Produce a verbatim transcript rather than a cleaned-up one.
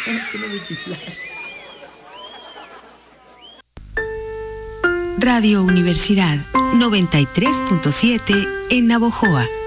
que no me chifla. Radio Universidad noventa y tres punto siete en Navojoa.